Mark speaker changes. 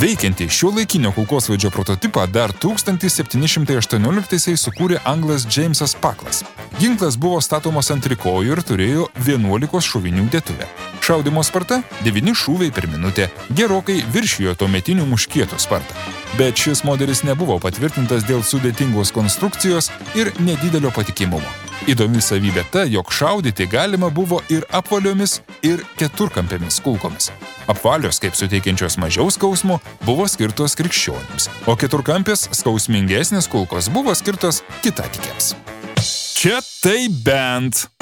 Speaker 1: Veikiantį šiuolaikinio kulkosvaidžio prototipą dar 1718 sukūrė anglas Jamesas Paklas. Ginklas buvo statomas ant trikojų ir turėjo 11 šovinių dėtuvę. Šaudymo sparta 9 šūviai per minutę, gerokai viršijo tuometinių muškietų spartą. Bet šis modelis nebuvo patvirtintas dėl sudėtingos konstrukcijos ir nedidelio patikimumo. Įdomi savybė ta, jog šaudyti galima buvo ir apvaliomis, ir keturkampėmis kulkomis. Apvalios, kaip suteikiančios mažiau skausmo, buvo skirtos krikščionims, o keturkampės skausmingesnės kulkos buvo skirtos kitatikiams. Čia tai bent.